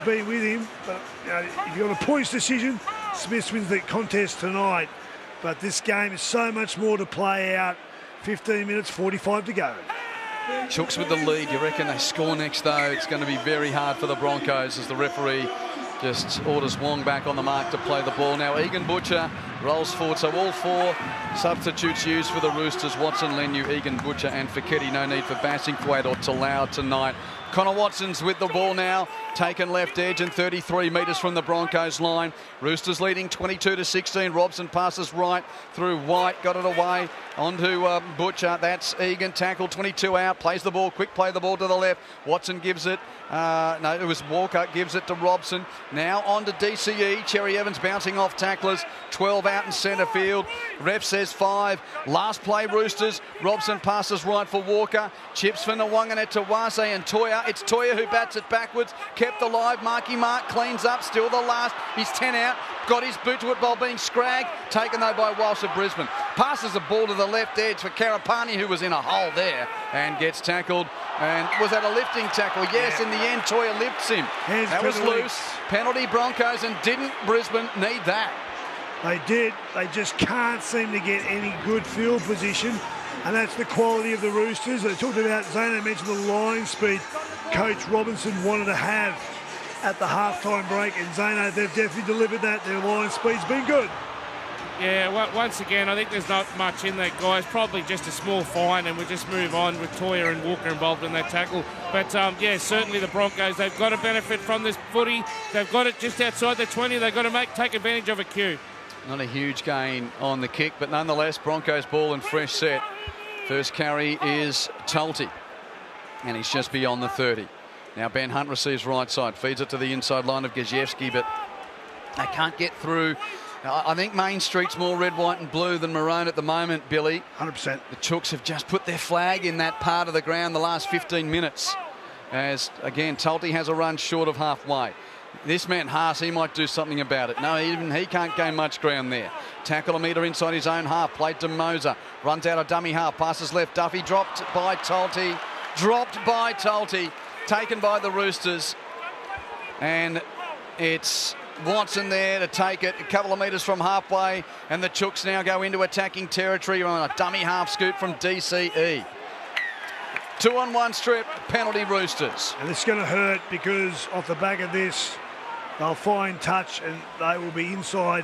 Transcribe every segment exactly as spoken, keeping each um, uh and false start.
Be with him, but you know, if you've got a points decision, Smith wins the contest tonight. But this game is so much more to play out. fifteen minutes, forty-five to go. Chooks with the lead. You reckon they score next, though? It's going to be very hard for the Broncos as the referee just orders Wong back on the mark to play the ball. Now Egan Butcher rolls forward. So all four substitutes used for the Roosters. Watson, Leniu, Egan Butcher and Feketi. No need for Bassingthwaite or Talau tonight. Connor Watson's with the ball now, taken left edge and thirty-three metres from the Broncos line. Roosters leading twenty-two to sixteen. Robson passes right through White, got it away onto um, Butcher. That's Egan, tackle twenty-two out, plays the ball, quick play the ball to the left. Watson gives it, uh, no, it was Walker, gives it to Robson. Now on to D C E. Cherry Evans bouncing off tacklers, twelve out in centre field. Ref says five. Last play Roosters. Robson passes right for Walker. Chips for Nwanganeh to Wase and Toya. It's Toya who bats it backwards, kept alive. Marky Mark cleans up, still the last. He's ten out, got his boot to it while being scragged. Taken though by Walsh of Brisbane. Passes the ball to the left edge for Karapani, who was in a hole there and gets tackled. And was that a lifting tackle? Yes, yeah. In the end, Toya lifts him. Hands that was loose. Legs. Penalty Broncos, and didn't Brisbane need that? They did. They just can't seem to get any good field position. And that's the quality of the Roosters. They talked about, Zano mentioned the line speed Coach Robinson wanted to have at the halftime break, and Zano, they've definitely delivered that. Their line speed's been good. Yeah, well, once again, I think there's not much in that, guys. Probably just a small fine, and we'll just move on with Toya and Walker involved in that tackle. But, um, yeah, certainly the Broncos, they've got to benefit from this footy. They've got it just outside the twenty. They've got to make take advantage of a cue. Not a huge gain on the kick, but nonetheless, Broncos ball and fresh set. First carry is Tulty, and he's just beyond the thirty. Now Ben Hunt receives right side, feeds it to the inside line of Gajewski, but they can't get through. I think Main Street's more red, white and blue than maroon at the moment, Billy. one hundred percent. The Chooks have just put their flag in that part of the ground the last fifteen minutes. As, again, Tulty has a run short of halfway. This man, Haas, he might do something about it. No, even he can't gain much ground there. Tackle a metre inside his own half. Played to Moser. Runs out a dummy half. Passes left. Duffy dropped by Tulty. Dropped by Tulty. Taken by the Roosters. And it's Watson there to take it a couple of metres from halfway. And the Chooks now go into attacking territory on a dummy half scoop from D C E. Two on one strip, penalty Roosters. And it's going to hurt because off the back of this, they'll find touch and they will be inside.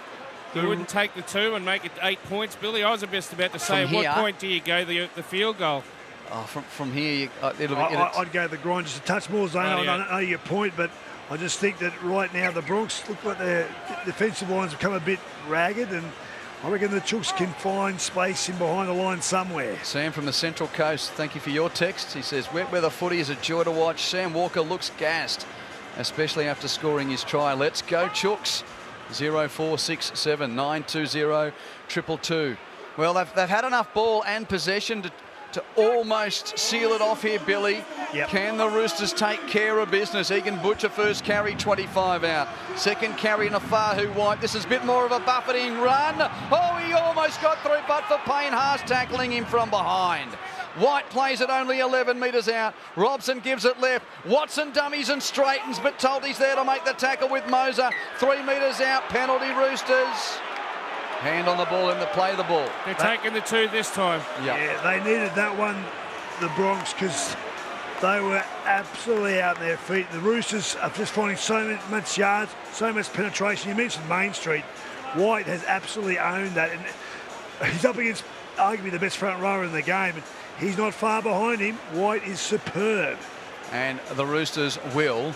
You wouldn't take the two and make it eight points, Billy. I was just about to say, at what point do you go the, the field goal? Oh, from, from here, you, uh, it'll be... I, I'd go the grind just a touch more, Zane. Oh, yeah. I don't know your point, but I just think that right now the Bronx look like their defensive lines have come a bit ragged, and I reckon the Chooks can find space in behind the line somewhere. Sam from the Central Coast, thank you for your text. He says, wet weather footy is a joy to watch. Sam Walker looks gassed, especially after scoring his try. Let's go Chooks. zero four six seven nine two zero triple two. Well, they've, they've had enough ball and possession to, to almost seal it off here, Billy. Yep. Can the Roosters take care of business? Egan Butcher first carry, twenty-five out. Second carry, Nafahu White. This is a bit more of a buffeting run. Oh, he almost got through, but for Payne Haas tackling him from behind. White plays it only eleven metres out. Robson gives it left. Watson dummies and straightens, but Tulty's there to make the tackle with Moser. Three metres out, penalty Roosters. Hand on the ball and the play the ball. They're that, taking the two this time. Yep. Yeah, they needed that one, the Bronx, because they were absolutely out on their feet. The Roosters are just finding so much yards, so much penetration. You mentioned Main Street. White has absolutely owned that, and he's up against arguably the best front rower in the game. And he's not far behind him. White is superb. And the Roosters will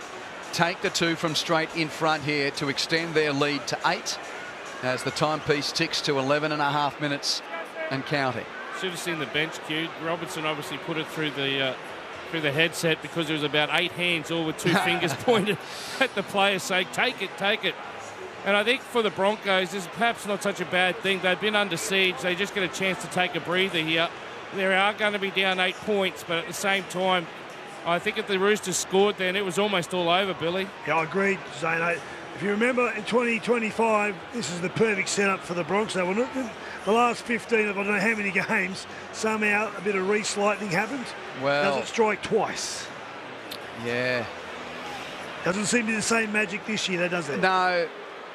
take the two from straight in front here to extend their lead to eight as the timepiece ticks to eleven and a half minutes and counting. Should have seen the bench cue. Robertson obviously put it through the uh, through the headset because there was about eight hands, all with two fingers pointed at the player saying, take it, take it. And I think for the Broncos, this is perhaps not such a bad thing. They've been under siege. They just get a chance to take a breather here. They are going to be down eight points, but at the same time, I think if the Roosters scored then, it was almost all over, Billy. Yeah, I agree, Zane. If you remember, in twenty twenty-five, this is the perfect setup for the Bronx. They were not, the last fifteen of I don't know how many games, somehow a bit of Reece Lightning happened. Well, doesn't strike twice. Yeah. Doesn't seem to be the same magic this year, though, does it? No.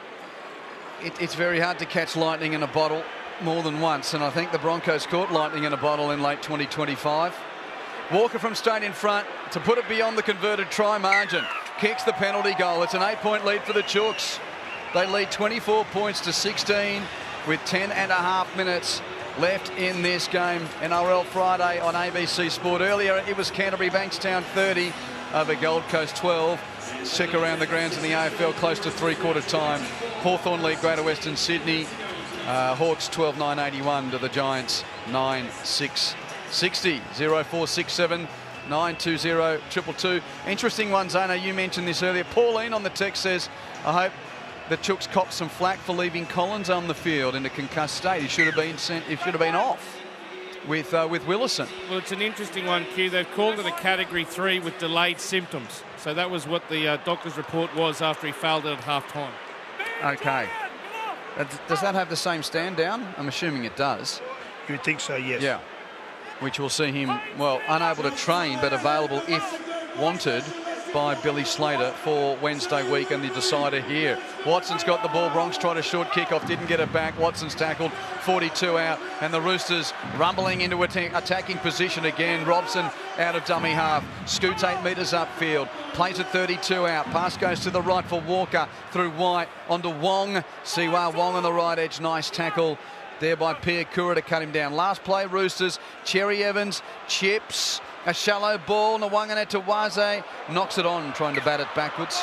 It, it's very hard to catch lightning in a bottle more than once, and I think the Broncos caught lightning in a bottle in late twenty twenty-five. Walker from straight in front to put it beyond the converted try margin. Kicks the penalty goal. It's an eight-point lead for the Chooks. They lead twenty-four points to sixteen with ten and a half minutes left in this game. N R L Friday on A B C Sport. Earlier it was Canterbury Bankstown thirty over Gold Coast twelve. Check around the grounds in the A F L close to three-quarter time. Hawthorn lead Greater Western Sydney. Uh, Hawks twelve nine eighty-one to the Giants nine six sixty. oh four six seven nine two zero two two two. Interesting one, Zana. You mentioned this earlier. Pauline on the text says, I hope the Chooks copped some flack for leaving Collins on the field in a concussed state. He should have been sent. He should have been off with uh, with Willison. Well, it's an interesting one, Q. They've called it a category three with delayed symptoms. So that was what the uh, doctor's report was after he failed it at half time. Okay. Does that have the same stand down? I'm assuming it does. You would think so, yes. Yeah. Which will see him, well, unable to train, but available if wanted by Billy Slater for Wednesday week and the decider here. Watson's got the ball. Bronx tried a short kick-off, didn't get it back. Watson's tackled, forty-two out, and the Roosters rumbling into atta attacking position again. Robson out of dummy half, scoots eight metres upfield, plays at thirty-two out. Pass goes to the right for Walker through White onto Wong. Siwa Wong on the right edge, nice tackle there by Pia Kura to cut him down. Last play, Roosters. Cherry Evans chips a shallow ball. Nwanganetawaze knocks it on, trying to bat it backwards.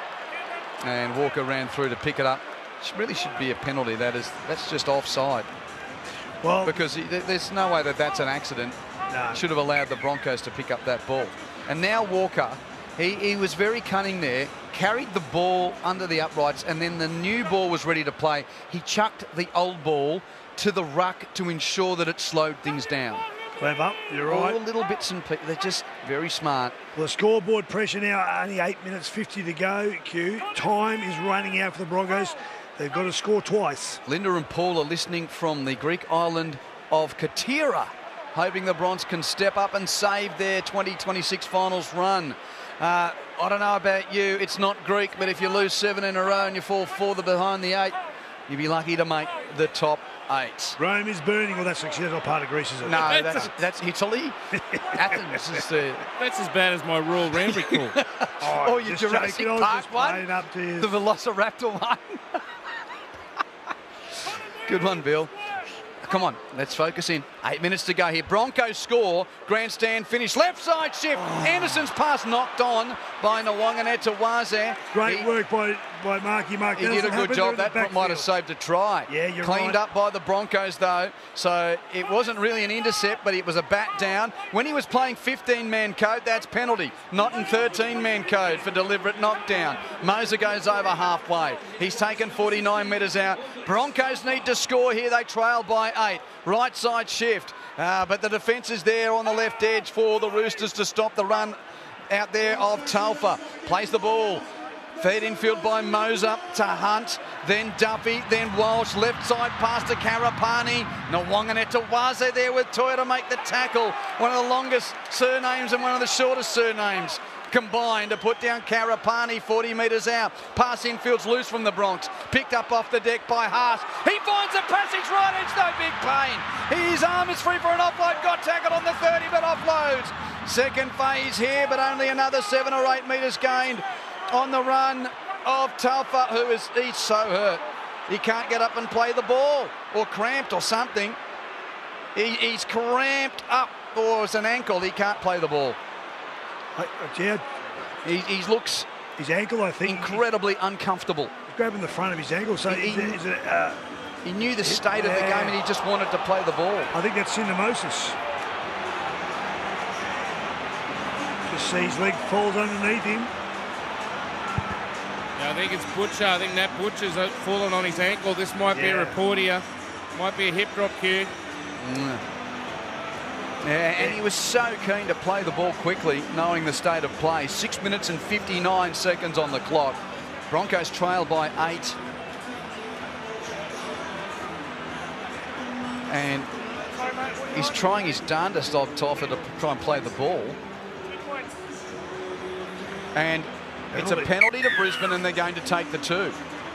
And Walker ran through to pick it up. It really should be a penalty. That is, that's just offside. Well, because he, there's no way that that's an accident. No. Should have allowed the Broncos to pick up that ball. And now Walker, he, he was very cunning there. Carried the ball under the uprights, and then the new ball was ready to play. He chucked the old ball to the ruck to ensure that it slowed things down. Clever, you're right. All little bits and pieces. They're just very smart. Well, the scoreboard pressure now, only eight minutes fifty to go, Q. Time is running out for the Broncos. They've got to score twice. Linda and Paul are listening from the Greek island of Katira, hoping the Bronx can step up and save their twenty twenty-six finals run. Uh, I don't know about you, it's not Greek, but if you lose seven in a row and you fall further behind the eight, you'd be lucky to make the top eight. Rome is burning. Well, that's actually not part of Greece, is it? No, that's, that's Italy. Athens is the... That's as bad as my Royal Rambry call. oh, oh, your Jurassic Park one? Up to the Velociraptor one? Good one, Bill. Come on, let's focus in. Eight minutes to go here. Broncos score. Grandstand finish. Left side shift. Oh. Anderson's pass knocked on by Nwanganetawaze. Great he, work by, by Marky Mark. He did a good job. That might have saved a try. Yeah, you're Cleaned right. up by the Broncos, though. So it wasn't really an intercept, but it was a bat down. When he was playing fifteen-man code, that's penalty. Not in thirteen-man code for deliberate knockdown. Moser goes over halfway. He's taken forty-nine metres out. Broncos need to score here. They trail by eight. Right side shift. Uh, but the defence is there on the left edge for the Roosters to stop the run out there of Talfa. Plays the ball. Fed infield by Moser to Hunt, then Duffy, then Walsh. Left side pass to Karapani. Nwanganetawaze there with Toya to make the tackle. One of the longest surnames and one of the shortest surnames combined to put down Karapani forty metres out. Pass infield's loose from the Bronx. Picked up off the deck by Haas. He finds a passage right edge, no big pain. His arm is free for an offload. Got tackled on the thirty, but offloads. Second phase here, but only another seven or eight metres gained on the run of Talfa, who is he's so hurt. He can't get up and play the ball, or cramped or something. He, he's cramped up, or it's an ankle. He can't play the ball. Uh, yeah. He, he looks his ankle, I think, incredibly uncomfortable. He's grabbing the front of his ankle, so he, is it, is it, uh, he knew the state yeah. of the game, and he just wanted to play the ball. I think that's syndesmosis. Just see his leg falls underneath him. Yeah, I think it's Butcher. I think Nat Butcher's fallen on his ankle. This might yeah. be a report here. Might be a hip drop, Q. Mm. Yeah, and he was so keen to play the ball quickly, knowing the state of play. Six minutes and fifty-nine seconds on the clock. Broncos trail by eight. And he's trying his darndest of Toffa to try and play the ball. And It's a penalty to Brisbane, and they're going to take the two.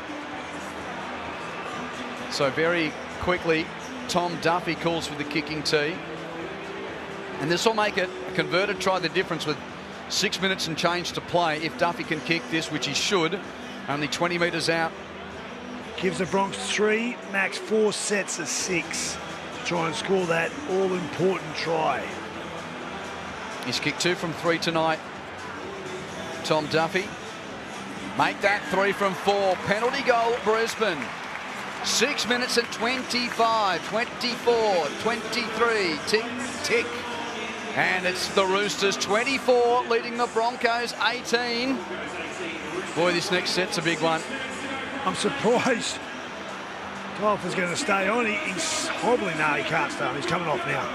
So very quickly, Tom Duffy calls for the kicking tee. And this will make it a converted try, the difference with six minutes and change to play. If Duffy can kick this, which he should, only twenty metres out. Gives the Bronx three, max four sets of six to try and score that all-important try. He's kicked two from three tonight. Tom Duffy. Make that three from four. Penalty goal, Brisbane. Six minutes and twenty-five, twenty-four, twenty-three, tick, tick. And it's the Roosters twenty-four leading the Broncos eighteen. Boy, this next set's a big one. I'm surprised Golf is going to stay on. He, he's hobbling. No, he can't stay on. He's coming off now.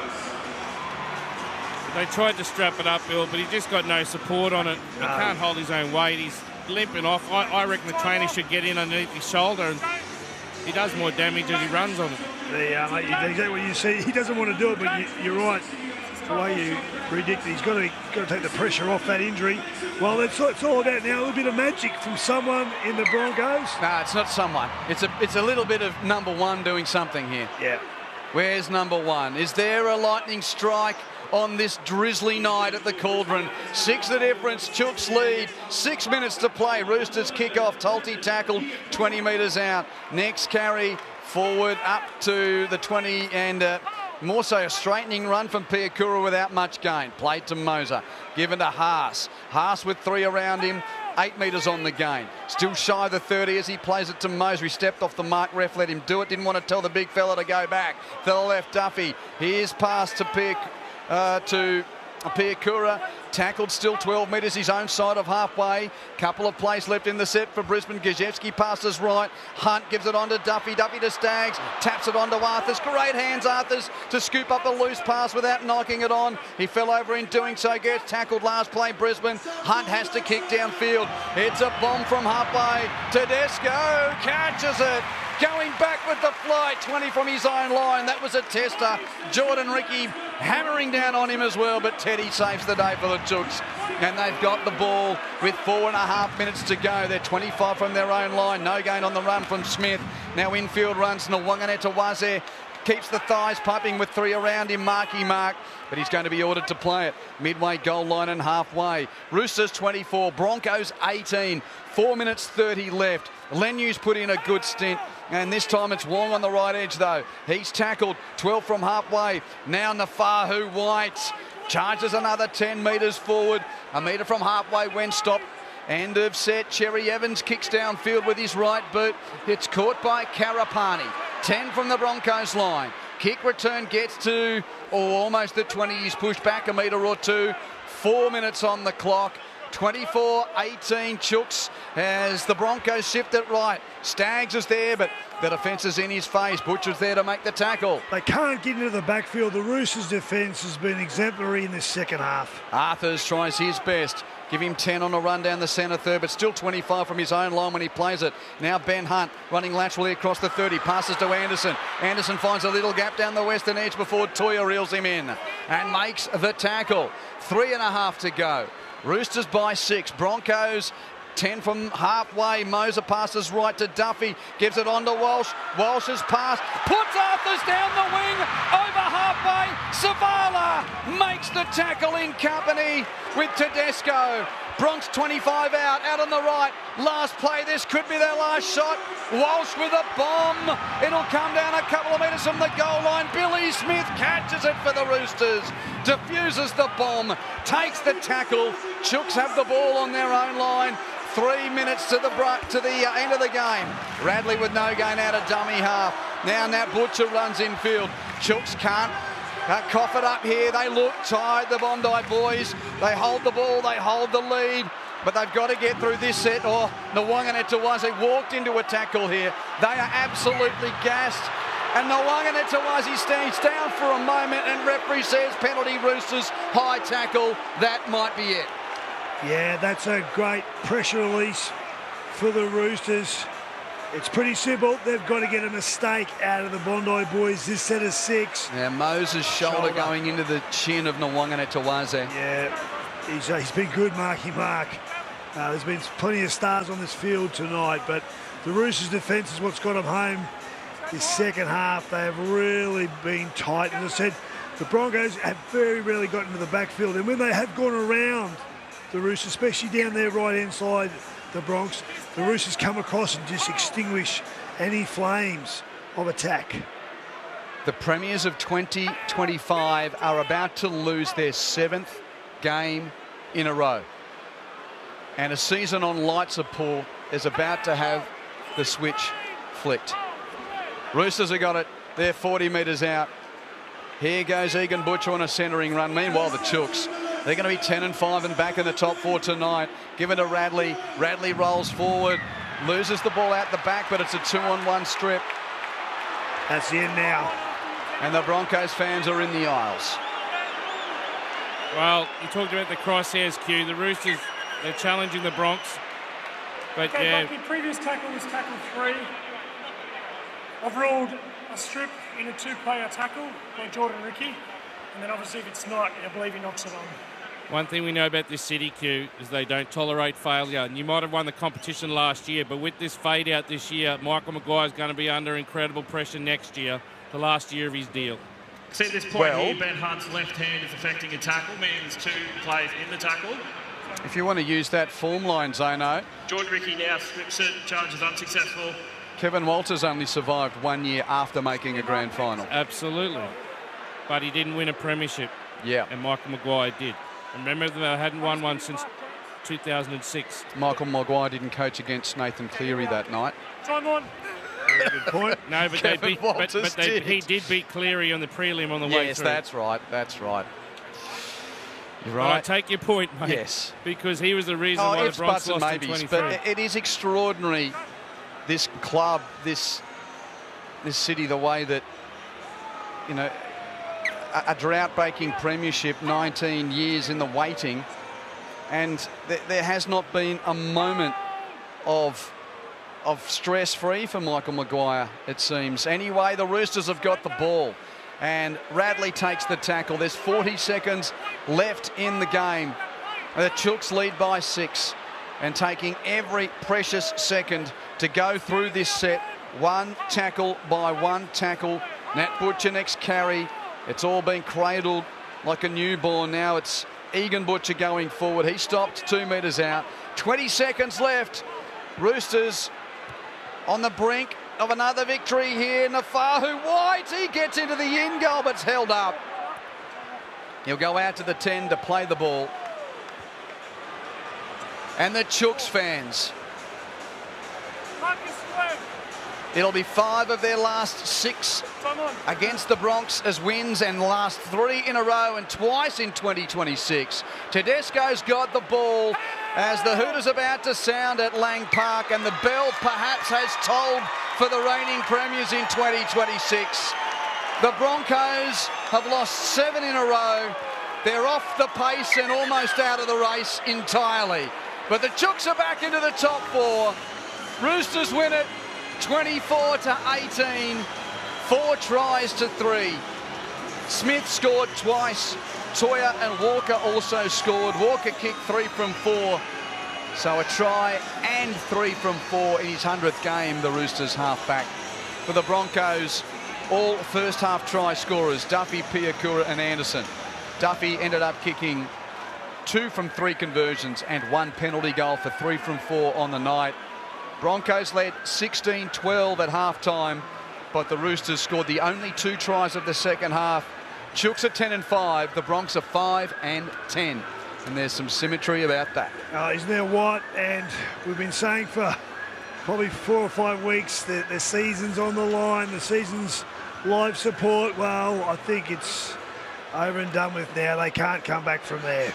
They tried to strap it up, Bill, but he just got no support on it. He No. can't hold his own weight. He's limping off. I, I reckon the trainer should get in underneath his shoulder, and he does more damage as he runs on it. Yeah, mate, exactly what you see. He doesn't want to do it, but you, you're right. The way you predict, he's got to got to take the pressure off that injury. Well, it's, it's all about now a little bit of magic from someone in the Broncos. No, it's not someone. It's a it's a little bit of number one doing something here. Yeah. Where's number one? Is there a lightning strike on this drizzly night at the Cauldron? Six the difference. Chooks lead. Six minutes to play. Roosters kick off. Tolte tackled twenty metres out. Next carry forward up to the twenty, and uh, more so a straightening run from Piakura without much gain. Played to Moser. Given to Haas. Haas with three around him. Eight metres on the gain. Still shy of the thirty as he plays it to Moser. He stepped off the mark. Ref let him do it. Didn't want to tell the big fella to go back. To the left, Duffy. Here's pass to Piak, uh, to Piakura. Tackled still twelve metres his own side of halfway. Couple of plays left in the set for Brisbane. Gajewski passes right. Hunt gives it on to Duffy. Duffy to Staggs. Taps it on to Arthurs. Great hands, Arthurs, to scoop up a loose pass without knocking it on. He fell over in doing so. Gets tackled last play, Brisbane. Hunt has to kick downfield. It's a bomb from halfway. Tedesco catches it. Going back with the flight. twenty from his own line. That was a tester. Jordan Ricky hammering down on him as well, but Teddy saves the day for the Chooks. And they've got the ball with four and a half minutes to go. They're twenty-five from their own line. No gain on the run from Smith. Now infield runs Nwanganetawaze. Keeps the thighs pumping with three around him. Marky Mark, but he's going to be ordered to play it. Midway goal line and halfway. Roosters twenty-four, Broncos eighteen. Four minutes thirty left. Lenu's put in a good stint, and this time it's Wong on the right edge though. He's tackled. twelve from halfway. Now Nafahu White charges another ten metres forward. A metre from halfway when stopped. End of set. Cherry Evans kicks downfield with his right boot. It's caught by Karapani. ten from the Broncos line. Kick return gets to oh, almost the twenty. He's pushed back a metre or two. Four minutes on the clock. twenty-four eighteen Chooks as the Broncos shift it right. Staggs is there, but the defence is in his face. Butcher's there to make the tackle. They can't get into the backfield. The Roosters' defence has been exemplary in this second half. Arthurs tries his best. Give him ten on a run down the centre third, but still twenty-five from his own line when he plays it. Now Ben Hunt running laterally across the thirty. Passes to Anderson. Anderson finds a little gap down the western edge before Toya reels him in and makes the tackle. Three and a half to go. Roosters by six. Broncos ten from halfway. Moser passes right to Duffy. Gives it on to Walsh. Walsh's pass puts Arthurs down the wing. Over halfway. Savala makes the tackle in company with Tedesco. Bronx twenty-five out. Out on the right. Last play. This could be their last shot. Walsh with a bomb. It'll come down a couple of metres from the goal line. Billy Smith catches it for the Roosters. Diffuses the bomb. Takes the tackle. Chooks have the ball on their own line. Three minutes to the to the uh, end of the game. Radley with no gain out of dummy half. Now Nat Butcher runs infield. Chooks can't uh, cough it up here. They look tired, the Bondi boys. They hold the ball. They hold the lead. But they've got to get through this set, or Nwanganetawaze walked into a tackle here. They are absolutely gassed. And Nwanganetawaze stands down for a moment, and referee says penalty Roosters, high tackle. That might be it. Yeah, that's a great pressure release for the Roosters. It's pretty simple. They've got to get a mistake out of the Bondi boys this set of six. Now Moses' shoulder, shoulder going into the chin of Nwanganetawaze. Yeah, he's, uh, he's been good, Marky Mark. Uh, there's been plenty of stars on this field tonight, but the Roosters' defence is what's got them home this second half. They have really been tight. As I said, the Broncos have very rarely got into the backfield, and when they have gone around the Roosters, especially down their right-hand side, the Bronx, the Roosters come across and just extinguish any flames of attack. The premiers of twenty twenty-five are about to lose their seventh game in a row. And a season on light support is about to have the switch flicked. Roosters have got it. They're forty metres out. Here goes Egan Butcher on a centering run. Meanwhile, the Chooks, they're going to be ten and five and back in the top four tonight. Give it to Radley. Radley rolls forward, loses the ball out the back, but it's a two-on-one strip. That's the end now. And the Broncos fans are in the aisles. Well, you talked about the crosshairs, Q. The Roosters, they're challenging the Bronx. But okay, yeah. Bucky, previous tackle was tackle three. I've ruled a strip in a two-player tackle by Jordan Ricky. And then obviously if it's not, I believe he knocks it on. One thing we know about this city, Q, is they don't tolerate failure. And you might have won the competition last year, but with this fade out this year, Michael Maguire is going to be under incredible pressure next year, the last year of his deal. See at this point well, here, Ben Hunt's left hand is affecting a tackle, means two players in the tackle. If you want to use that form line, Zano. Jordan Ricky now strips it, charges unsuccessful. Kevin Walters only survived one year after making a grand final. Absolutely. But he didn't win a premiership. Yeah. And Michael Maguire did. Remember, they hadn't won one since two thousand six. Michael Maguire didn't coach against Nathan Cleary that night. Time on. Very good point. No, but, they beat, but, but they, did. he did beat Cleary on the prelim on the way yes, through. Yes, that's right. That's right. You're Well, right. I take your point, mate. Yes. Because he was the reason oh, why ifs, the Bronx buts and lost in maybes, twenty-three. but it is extraordinary, this club, this this city, the way that, you know, a, a drought-breaking premiership, nineteen years in the waiting, and th there has not been a moment of of stress-free for Michael Maguire, it seems. Anyway, the Roosters have got the ball, and Radley takes the tackle. There's forty seconds left in the game. The Chooks lead by six, and taking every precious second to go through this set, one tackle by one tackle. Nat Butcher next carry. It's all been cradled like a newborn. Now it's Egan Butcher going forward. He stopped two metres out. twenty seconds left. Roosters on the brink of another victory here. Nafahu White, he gets into the in goal, but it's held up. He'll go out to the ten to play the ball. And the Chooks fans, it'll be five of their last six against the Bronx as wins, and last three in a row and twice in twenty twenty-six. Tedesco's got the ball as the Hooters about to sound at Lang Park, and the bell perhaps has tolled for the reigning premiers in twenty twenty-six. The Broncos have lost seven in a row. They're off the pace and almost out of the race entirely. But the Chooks are back into the top four. Roosters win it twenty-four to eighteen, four tries to three. Smith scored twice. Toya and Walker also scored. Walker kicked three from four. So a try and three from four in his hundredth game, the Roosters halfback. For the Broncos, all first half try scorers, Duffy, Piakura and Anderson. Duffy ended up kicking two from three conversions and one penalty goal for three from four on the night. Broncos led sixteen twelve at halftime, but the Roosters scored the only two tries of the second half. Chooks are ten and five, the Bronx are five and ten, and there's some symmetry about that. Uh, isn't there what? And we've been saying for probably four or five weeks that the season's on the line, the season's live support. Well, I think it's over and done with now. They can't come back from there.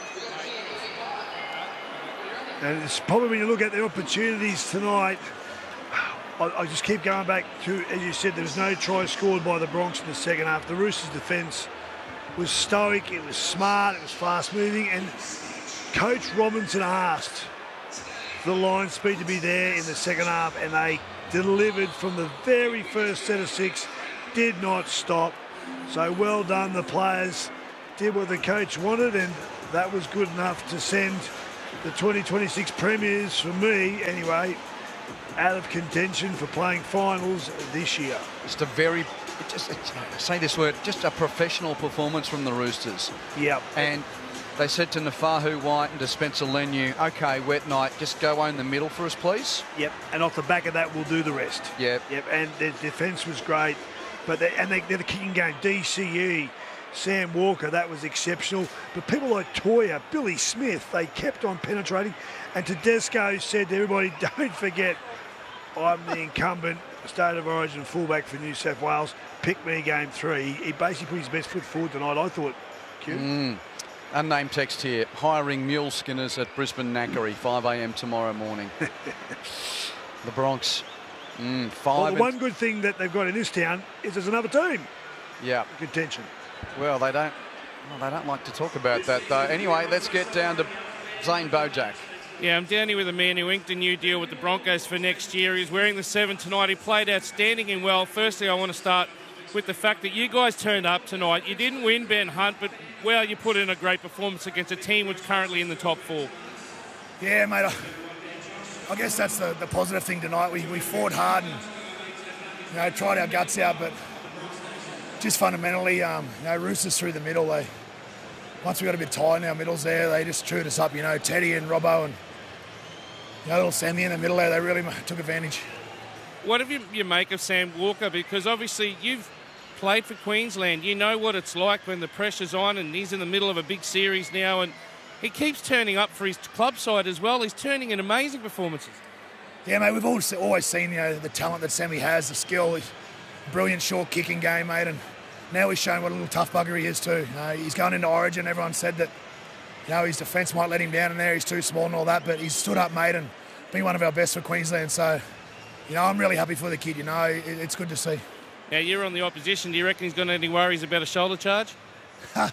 And it's probably when you look at the opportunities tonight, I, I just keep going back to, as you said, there was no try scored by the Bronx in the second half. The Roosters' defence was stoic, it was smart, it was fast moving, and Coach Robinson asked the line speed to be there in the second half, and they delivered from the very first set of six, did not stop. So well done, the players did what the coach wanted, and that was good enough to send the twenty twenty-six Premiers, for me anyway, out of contention for playing finals this year. Just a very, just say this word, just a professional performance from the Roosters. Yep. And they said to Nafahu White and to Spencer Leniu, okay, wet night, just go own the middle for us, please. Yep. And off the back of that, we'll do the rest. Yep. Yep. And their defence was great, but they, and they, they're the kicking game. D C E, Sam Walker, that was exceptional. But people like Toya, Billy Smith, they kept on penetrating. And Tedesco said to everybody, don't forget, I'm the incumbent State of Origin fullback for New South Wales. Pick me game three. He basically put his best foot forward tonight, I thought. Mm. Unnamed text here. Hiring mule skinners at Brisbane Knackery, five a m tomorrow morning. The Bronx. Mm, five. Well, the one good thing that they've got in this town is there's another team. Yeah. Contention. Well, they don't. Well, they don't like to talk about that though. Anyway, let's get down to Zane Bojack. Yeah, I'm down here with a man who inked a new deal with the Broncos for next year. He's wearing the seven tonight. He played outstanding and well. Firstly, I want to start with the fact that you guys turned up tonight. You didn't win, Ben Hunt, but, well, you put in a great performance against a team which is currently in the top four. Yeah, mate, I, I guess that's the, the positive thing tonight. We, we fought hard and, you know, tried our guts out, but just fundamentally, um, you know, Roosters through the middle, they, once we got a bit tight in our middles there, they just chewed us up, you know, Teddy and Robbo and, you know, little Sammy in the middle there, they really took advantage. What do you, you make of Sam Walker? Because obviously you've played for Queensland. You know what it's like when the pressure's on, and he's in the middle of a big series now, and he keeps turning up for his club side as well. He's turning in amazing performances. Yeah, mate, we've always, always seen, you know, the talent that Sammy has, the skill, brilliant short kicking game, mate, and now he's shown what a little tough bugger he is too. Uh, he's going into Origin. Everyone said that, you know, his defence might let him down in there. He's too small and all that, but he's stood up, mate, and been one of our best for Queensland. So, you know, I'm really happy for the kid. You know, it, it's good to see. Now, you're on the opposition. Do you reckon he's got any worries about a shoulder charge? Mate,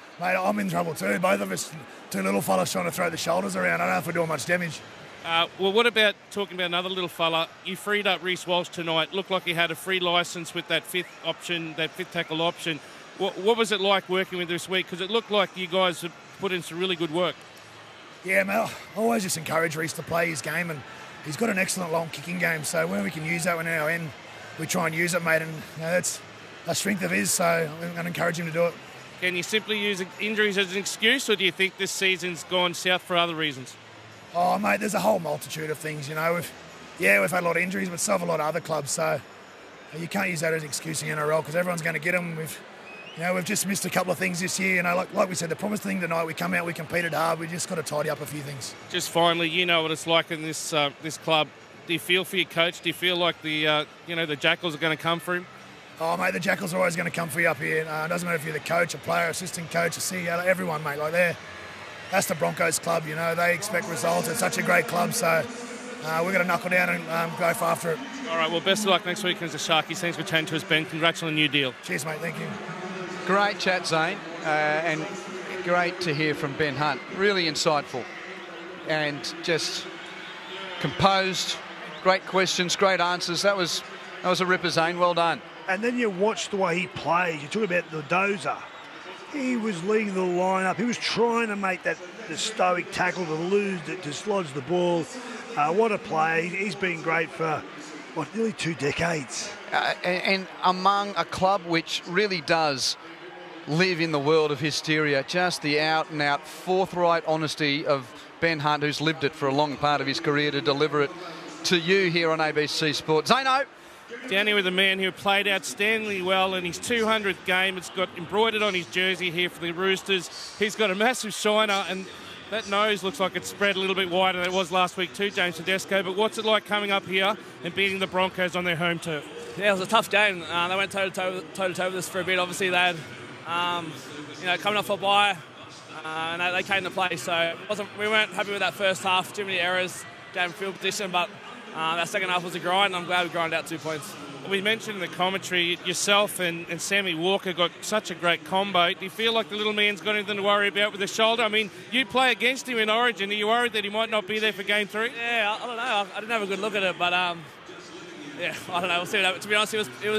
I'm in trouble too. Both of us, two little fellas trying to throw the shoulders around. I don't know if we're doing much damage. Uh, well, what about talking about another little fella? You freed up Reece Walsh tonight. Looked like he had a free licence with that fifth option, that fifth tackle option. What, what was it like working with this week? Because it looked like you guys have put in some really good work. Yeah, mate, I always just encourage Reece to play his game, and he's got an excellent long kicking game. So when we can use that when our end, we try and use it, mate. And you know, that's a strength of his. So I'm going to encourage him to do it. Can you simply use injuries as an excuse, or do you think this season's gone south for other reasons? Oh, mate, there's a whole multitude of things, you know. We've, yeah, we've had a lot of injuries, but so have a lot of other clubs. So you can't use that as an excuse in the N R L because everyone's going to get them. We've, you know, we've just missed a couple of things this year. You know, like, like we said, the promised thing tonight, we come out, we competed hard. We just got to tidy up a few things. Just finally, you know what it's like in this uh, this club. Do you feel for your coach? Do you feel like the uh, you know the Jackals are going to come for him? Oh, mate, the Jackals are always going to come for you up here. Uh, it doesn't matter if you're the coach, a player, assistant coach, a C E O, everyone, mate. Like they're that's the Broncos club, you know. They expect results. It's such a great club, so uh, we're going to knuckle down and um, go after it. All right, well, best of luck next week against the Sharkies. Thanks for chatting to us, Ben. Congrats on the new deal. Cheers, mate. Thank you. Great chat, Zane, uh, and great to hear from Ben Hunt. Really insightful and just composed. Great questions, great answers. That was that was a ripper, Zane. Well done. And then you watch the way he plays. You talk about the dozer. He was leading the line-up. He was trying to make that the stoic tackle to lose, to dislodge the ball. Uh, what a play. He's been great for, what, nearly two decades. Uh, and, and among a club which really does live in the world of hysteria, just the out-and-out forthright honesty of Ben Hunt, who's lived it for a long part of his career, to deliver it to you here on A B C Sport. Zano! Down here with a man who played outstandingly well in his two hundredth game. It's got embroidered on his jersey here for the Roosters. He's got a massive shiner, and that nose looks like it's spread a little bit wider than it was last week too, James Tedesco. But what's it like coming up here and beating the Broncos on their home turf? Yeah, it was a tough game. Uh, they went toe-to-toe toe-to-toe with us for a bit. Obviously, they had, um, you know, coming off a bye, uh, and they, they came to play. So it wasn't, we weren't happy with that first half. Too many errors, game field position, but Uh, that second half was a grind, and I'm glad we grinded out two points. We mentioned in the commentary, yourself and, and Sammy Walker got such a great combo. Do you feel like the little man's got anything to worry about with the shoulder? I mean, you play against him in Origin. Are you worried that he might not be there for game three? Yeah, I, I don't know. I, I didn't have a good look at it, but um, yeah, I don't know. We'll see what happens. To be honest, it was, it was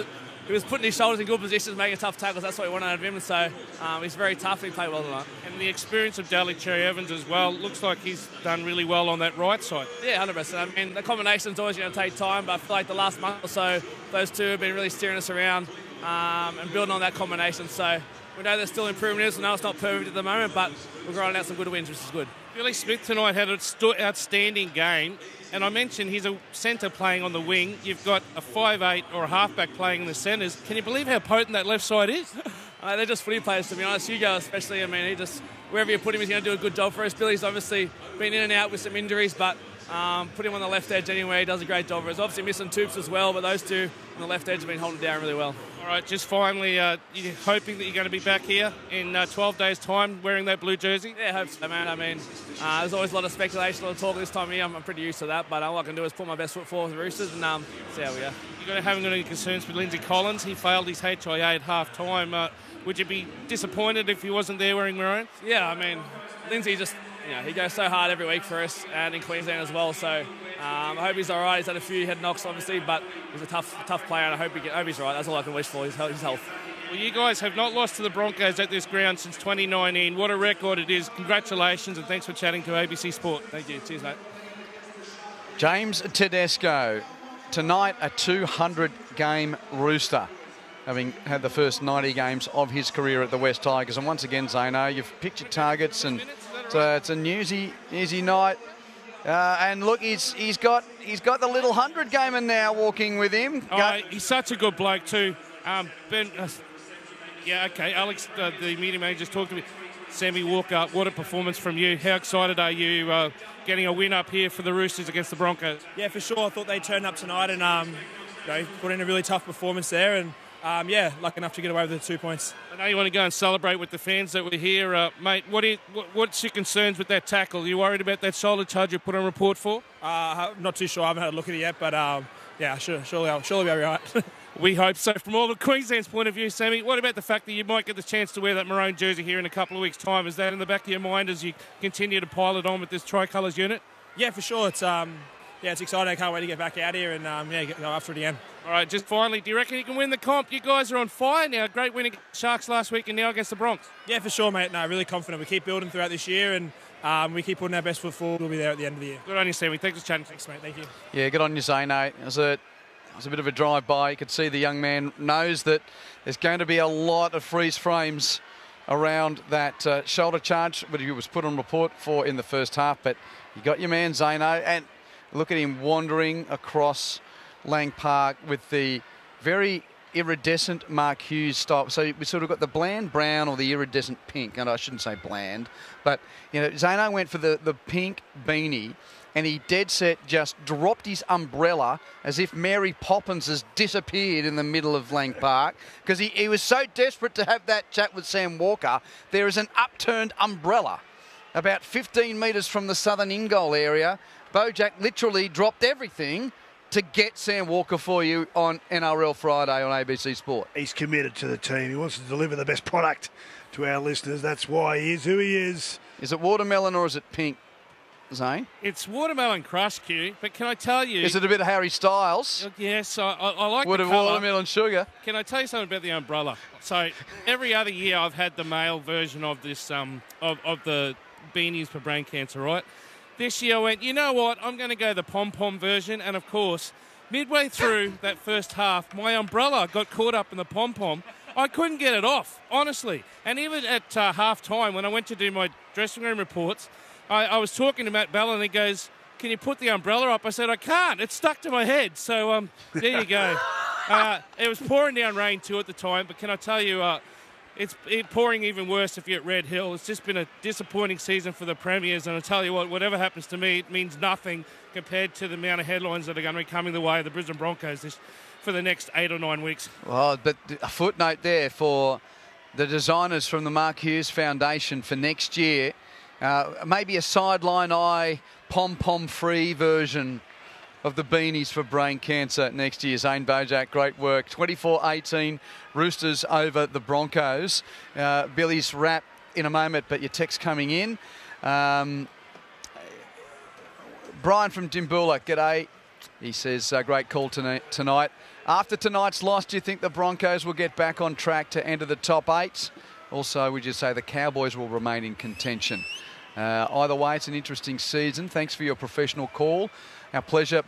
he was putting his shoulders in good positions, making tough tackles. That's what we wanted out of him. So um, he's very tough. He played well tonight. And the experience of Daly Cherry Evans as well. Looks like he's done really well on that right side. Yeah, one hundred percent. I mean, the combination's always going to take time, but I feel like the last month or so, those two have been really steering us around um, and building on that combination. So we know there's still improvement. We know it's not perfect at the moment, but we're grinding out some good wins, which is good. Billy Smith tonight had an outstanding game, and I mentioned he's a centre playing on the wing. You've got a five eight or a halfback playing in the centres. Can you believe how potent that left side is? uh, they're just footy players, to be honest. Hugo especially, I mean, he just, wherever you put him, he's going to do a good job for us. Billy's obviously been in and out with some injuries, but um, put him on the left edge anyway, he does a great job for us. Obviously missing Toops as well, but those two on the left edge have been holding it down really well. All right, just finally, uh, you're hoping that you're going to be back here in uh, twelve days' time wearing that blue jersey? Yeah, I hope so, man. I mean, uh, there's always a lot of speculation, a lot of talk this time of year. I'm, I'm pretty used to that, but all I can do is put my best foot forward with the Roosters and um, see how we go. You got having any concerns with Lindsay Collins? He failed his H I A at half time. Uh, would you be disappointed if he wasn't there wearing maroon? Yeah, I mean, Lindsay just, you know, he goes so hard every week for us and in Queensland as well. So um, I hope he's all right. He's had a few head knocks, obviously, but he's a tough, tough player, and I hope, he get, I hope he's all right. That's all I can wish for, his, his health. Well, you guys have not lost to the Broncos at this ground since twenty nineteen. What a record it is. Congratulations, and thanks for chatting to A B C Sport. Thank you. Cheers, mate. James Tedesco, tonight a two hundred game Rooster, having had the first ninety games of his career at the West Tigers. And once again, Zano, you've picked your targets, and so it's a newsy, newsy night. Uh, and look, he's he's got he's got the little hundred gamer now walking with him. Oh, he's such a good bloke too. Um, Ben, uh, yeah, okay. Alex, uh, the media manager, just talked to me. Sammy Walker, what a performance from you. How excited are you uh, getting a win up here for the Roosters against the Broncos? Yeah, for sure. I thought they turned up tonight and um, you know, put in a really tough performance there. And um, yeah, lucky enough to get away with the two points. I know you want to go and celebrate with the fans that were here, uh, mate. What, you, what what's your concerns with that tackle? Are you worried about that shoulder charge you put on report for? Uh, I'm not too sure. I haven't had a look at it yet, but um, yeah, sure, surely I'll surely be all right. We hope so. From all of Queensland's point of view, Sammy, what about the fact that you might get the chance to wear that maroon jersey here in a couple of weeks' time? Is that in the back of your mind as you continue to pile it on with this tricolours unit? Yeah, for sure. It's um, yeah, it's exciting. I can't wait to get back out here and um, yeah, go after it again. All right, just finally, do you reckon you can win the comp? You guys are on fire now. Great win against Sharks last week and now against the Bronx. Yeah, for sure, mate. No, really confident. We keep building throughout this year and um, we keep putting our best foot forward. We'll be there at the end of the year. Good on you, Sammy. Thanks for chatting. Thanks, mate. Thank you. Yeah, good on you, Zane. It was a, it was a bit of a drive-by. You could see the young man knows that there's going to be a lot of freeze frames around that uh, shoulder charge, but he was put on report for in the first half. But you got your man, Zano, and look at him wandering across Lang Park with the very iridescent Mark Hughes style. So we sort of got the bland brown or the iridescent pink, and I shouldn't say bland, but you know, Zano went for the, the pink beanie, and he dead set just dropped his umbrella as if Mary Poppins has disappeared in the middle of Lang Park because he, he was so desperate to have that chat with Sam Walker. There is an upturned umbrella about fifteen metres from the southern in-goal area. Bojack literally dropped everything to get Sam Walker for you on N R L Friday on A B C Sport. He's committed to the team. He wants to deliver the best product to our listeners. That's why he is who he is. Is it watermelon or is it pink, Zane? It's watermelon crush, Q, but can I tell you... Is it a bit of Harry Styles? Yes, I, I, I like Would the have colour. watermelon sugar. Can I tell you something about the umbrella? So every other year I've had the male version of this, um, of, of the beanies for brain cancer, right? This year I went, you know what, I'm going to go the pom-pom version. And, of course, midway through that first half, my umbrella got caught up in the pom-pom. I couldn't get it off, honestly. And even at uh, half-time, when I went to do my dressing room reports, I, I was talking to Matt Bell, and he goes, can you put the umbrella up? I said, I can't. It's stuck to my head. So um, there you go. Uh, it was pouring down rain, too, at the time. But can I tell you... Uh, It's it pouring even worse if you're at Red Hill. It's just been a disappointing season for the Premiers, and I tell you what, whatever happens to me, it means nothing compared to the amount of headlines that are going to be coming the way of the Brisbane Broncos this, for the next eight or nine weeks. Well, but a footnote there for the designers from the Mark Hughes Foundation for next year, uh, maybe a sideline eye, pom-pom-free version of the beanies for brain cancer next year. Zane Bojack, great work. twenty-four eighteen, Roosters over the Broncos. Uh, Billy's wrap in a moment, but your text coming in. Um, Brian from Dimboola, g'day. He says, uh, great call tonight. tonight. After tonight's loss, do you think the Broncos will get back on track to enter the top eight? Also, would you say the Cowboys will remain in contention? Uh, either way, it's an interesting season. Thanks for your professional call. Our pleasure.